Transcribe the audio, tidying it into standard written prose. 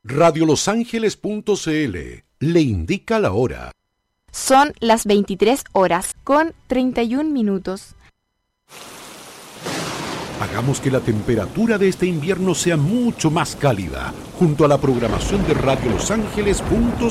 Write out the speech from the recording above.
Radiolosangeles.cl le indica la hora. Son las 23 horas con 31 minutos. Hagamos que la temperatura de este invierno sea mucho más cálida, junto a la programación de Radiolosangeles.cl.